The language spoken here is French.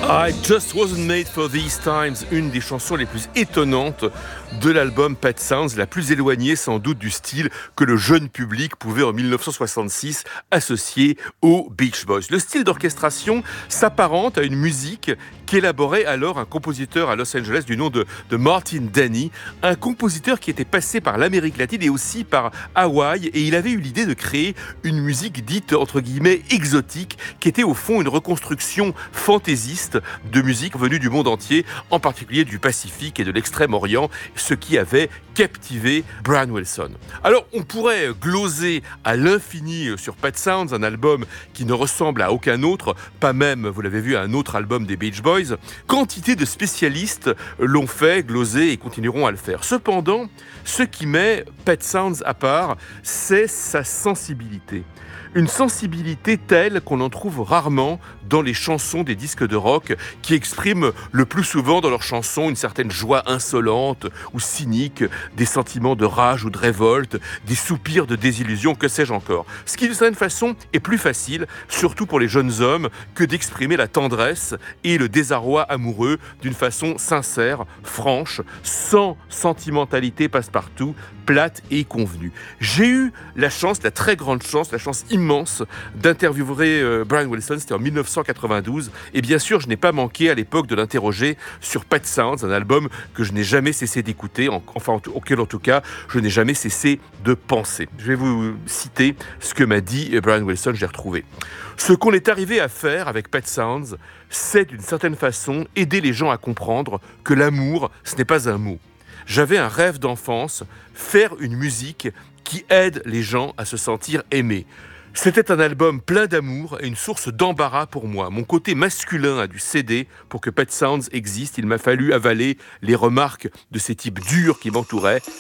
I Just Wasn't Made for These Times, une des chansons les plus étonnantes de l'album Pet Sounds, la plus éloignée sans doute du style que le jeune public pouvait en 1966 associer aux Beach Boys. Le style d'orchestration s'apparente à une musique qu'élaborait alors un compositeur à Los Angeles du nom de Martin Denny, un compositeur qui était passé par l'Amérique latine et aussi par Hawaï, et il avait eu l'idée de créer une musique dite entre guillemets exotique, qui était au fond une reconstruction fantaisiste de musique venue du monde entier, en particulier du Pacifique et de l'Extrême-Orient, ce qui avait captivé Brian Wilson. Alors on pourrait gloser à l'infini sur Pet Sounds, un album qui ne ressemble à aucun autre, pas même, vous l'avez vu, à un autre album des Beach Boys. Quantité de spécialistes l'ont fait, glosé et continueront à le faire. Cependant, ce qui met Pet Sounds à part, c'est sa sensibilité. Une sensibilité telle qu'on en trouve rarement dans les chansons des disques de rock qui expriment le plus souvent dans leurs chansons une certaine joie insolente ou cynique, des sentiments de rage ou de révolte, des soupirs de désillusion, que sais-je encore. Ce qui, d'une certaine façon, est plus facile, surtout pour les jeunes hommes, que d'exprimer la tendresse et le désarroi amoureux d'une façon sincère, franche, sans sentimentalité passe-partout, plate et convenue. J'ai eu la chance, la très grande chance, la chance immense d'interviewer Brian Wilson, c'était en 1992, et bien sûr je n'ai pas manqué à l'époque de l'interroger sur Pet Sounds, un album que je n'ai jamais cessé d'écouter, auquel en tout cas je n'ai jamais cessé de penser. Je vais vous citer ce que m'a dit Brian Wilson, j'ai retrouvé. Ce qu'on est arrivé à faire avec Pet Sounds, c'est d'une certaine façon aider les gens à comprendre que l'amour, ce n'est pas un mot. J'avais un rêve d'enfance, faire une musique qui aide les gens à se sentir aimés. C'était un album plein d'amour et une source d'embarras pour moi. Mon côté masculin a dû céder pour que Pet Sounds existe. Il m'a fallu avaler les remarques de ces types durs qui m'entouraient.